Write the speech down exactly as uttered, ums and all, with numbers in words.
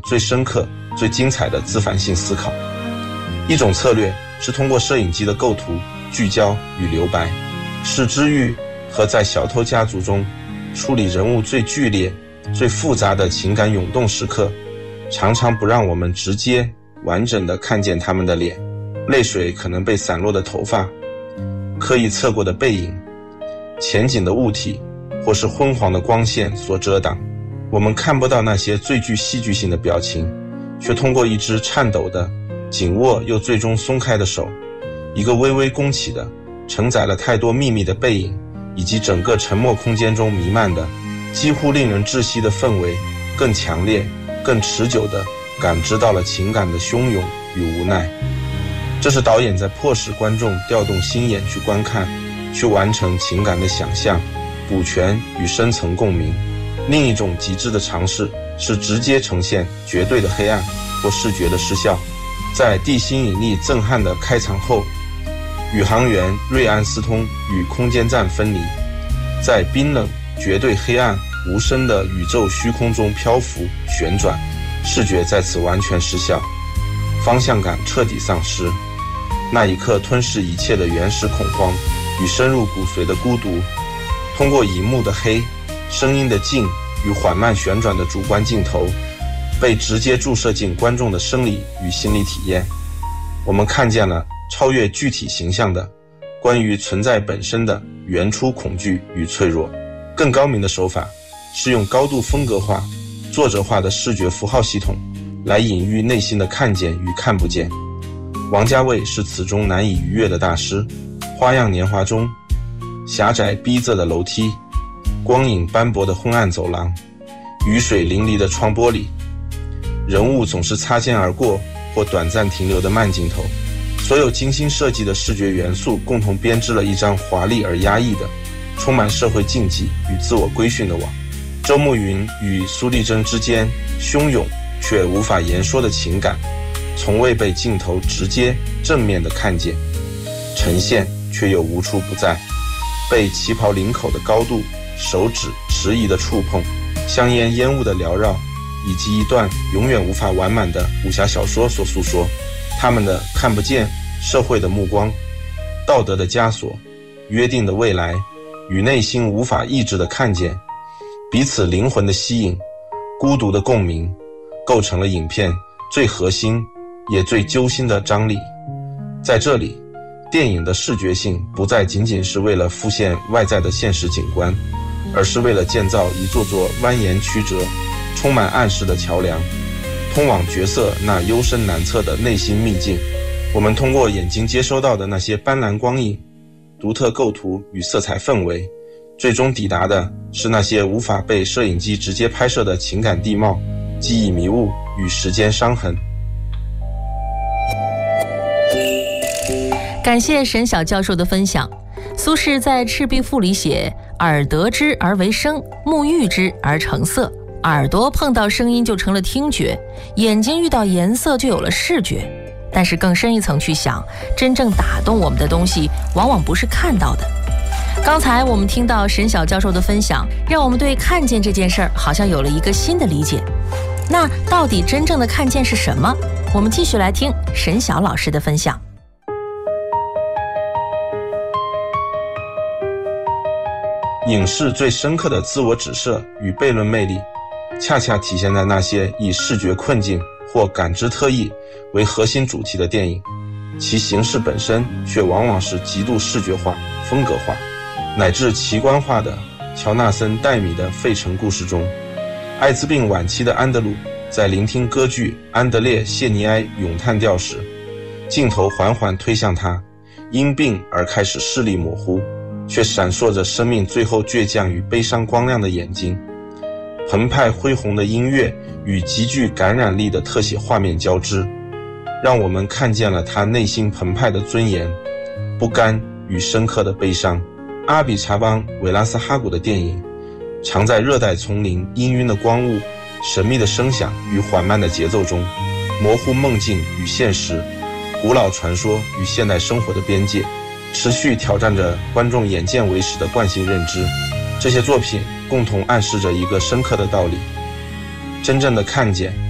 最深刻、最精彩的自反性思考。一种策略是通过摄影机的构图、聚焦与留白，使之愈和在小偷家族中处理人物最剧烈、最复杂的情感涌动时刻，常常不让我们直接完整地看见他们的脸，泪水可能被散落的头发、刻意侧过的背影、前景的物体或是昏黄的光线所遮挡。我们看不到那些最具戏剧性的表情，却通过一只颤抖的、紧握又最终松开的手，一个微微弓起的、承载了太多秘密的背影，以及整个沉默空间中弥漫的几乎令人窒息的氛围，更强烈、更持久地感知到了情感的汹涌与无奈。这是导演在迫使观众调动心眼去观看，去完成情感的想象、补全与深层共鸣。另一种极致的尝试是直接呈现绝对的黑暗或视觉的失效。在地心引力震撼的开场后，宇航员瑞安斯通与空间站分离，在冰冷、绝对黑暗、无声的宇宙虚空中漂浮、旋转，视觉在此完全失效，方向感彻底丧失。那一刻吞噬一切的原始恐慌与深入骨髓的孤独，通过荧幕的黑、声音的静与缓慢旋转的主观镜头，被直接注射进观众的生理与心理体验。我们看见了超越具体形象的关于存在本身的原初恐惧与脆弱。更高明的手法是用高度风格化、作者化的视觉符号系统来隐喻内心的看见与看不见。王家卫是此中难以逾越的大师。花样年华中，狭窄逼仄的楼梯，光影斑驳的昏暗走廊，雨水淋漓的窗玻璃，人物总是擦肩而过或短暂停留的慢镜头，所有精心设计的视觉元素共同编织了一张华丽而压抑的、充满社会禁忌与自我规训的网。周慕云与苏丽珍之间汹涌却无法言说的情感，从未被镜头直接正面的看见，呈现却又无处不在，被旗袍领口的高度、手指迟疑的触碰、香烟烟雾的缭绕，以及一段永远无法完满的武侠小说所诉说。他们的看不见社会的目光、道德的枷锁、约定的未来与内心无法抑制的看见，彼此灵魂的吸引、孤独的共鸣，构成了影片最核心也最揪心的张力。在这里，电影的视觉性不再仅仅是为了复现外在的现实景观，而是为了建造一座座蜿蜒曲折、充满暗示的桥梁，通往角色那幽深难测的内心秘境。我们通过眼睛接收到的那些斑斓光影、独特构图与色彩氛围，最终抵达的是那些无法被摄影机直接拍摄的情感地貌、记忆迷雾与时间伤痕。 感谢沈晓教授的分享。苏轼在《赤壁赋》里写：耳得之而为声，目遇之而成色。耳朵碰到声音就成了听觉，眼睛遇到颜色就有了视觉。但是更深一层去想，真正打动我们的东西往往不是看到的。刚才我们听到沈晓教授的分享，让我们对看见这件事儿好像有了一个新的理解。那到底真正的看见是什么？我们继续来听沈晓老师的分享。 影视最深刻的自我指涉与悖论魅力，恰恰体现在那些以视觉困境或感知特异为核心主题的电影，其形式本身却往往是极度视觉化、风格化，乃至奇观化的乔纳森·戴米的《费城故事》中，艾滋病晚期的安德鲁在聆听歌剧《安德烈·谢尼埃咏叹调》时，镜头缓缓推向他，因病而开始视力模糊，却闪烁着生命最后倔强与悲伤光亮的眼睛。澎湃恢宏的音乐与极具感染力的特写画面交织，让我们看见了他内心澎湃的尊严、不甘与深刻的悲伤。阿比查邦·韦拉斯哈古的电影，藏在热带丛林氤氲的光雾、神秘的声响与缓慢的节奏中，模糊梦境与现实、古老传说与现代生活的边界，持续挑战着观众眼见为实的惯性认知。这些作品共同暗示着一个深刻的道理：真正的看见